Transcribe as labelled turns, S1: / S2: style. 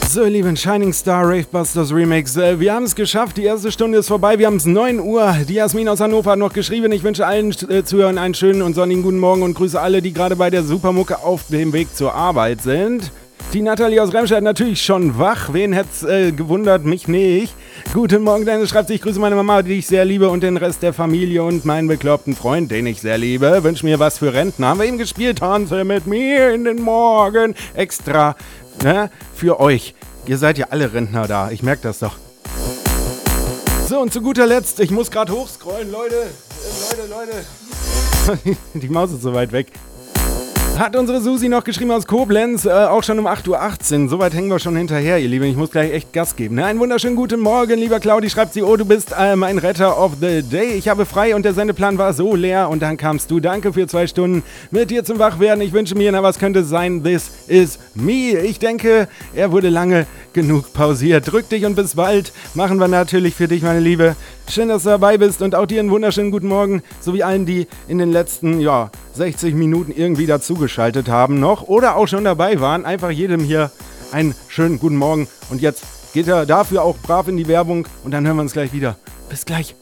S1: So, ihr Lieben, Shining Star Ravebusters Remix. Wir haben es geschafft, die erste Stunde ist vorbei, wir haben es 9 Uhr. Die Jasmin aus Hannover hat noch geschrieben, ich wünsche allen Zuhörern einen schönen und sonnigen guten Morgen und grüße alle, die gerade bei der Supermucke auf dem Weg zur Arbeit sind. Die Nathalie aus Remscheid natürlich schon wach, wen hätt's gewundert, mich nicht. Guten Morgen, Dennis schreibt sich, ich grüße meine Mama, die ich sehr liebe und den Rest der Familie und meinen bekloppten Freund, den ich sehr liebe. Wünsch mir was für Rentner, haben wir eben gespielt, tanze mit mir in den Morgen, extra, ne, für euch. Ihr seid ja alle Rentner da, ich merke das doch. So, und zu guter Letzt, ich muss gerade hochscrollen, Leute. Die Maus ist so weit weg. Hat unsere Susi noch geschrieben aus Koblenz, auch schon um 8:18 Uhr. Soweit hängen wir schon hinterher, ihr Lieben. Ich muss gleich echt Gas geben. Ne? Einen wunderschönen guten Morgen, lieber Claudi. Schreibt sie, oh, du bist mein Retter of the Day. Ich habe frei und der Sendeplan war so leer. Und dann kamst du. Danke für 2 Stunden mit dir zum Wachwerden. Ich wünsche mir, na, was könnte sein? This is me. Ich denke, er wurde lange genug pausiert. Drück dich und bis bald. Machen wir natürlich für dich, meine Liebe. Schön, dass du dabei bist und auch dir einen wunderschönen guten Morgen. Sowie allen, die in den letzten, 60 Minuten irgendwie dazugeschaltet haben noch oder auch schon dabei waren. Einfach jedem hier einen schönen guten Morgen. Und jetzt geht er dafür auch brav in die Werbung und dann hören wir uns gleich wieder. Bis gleich.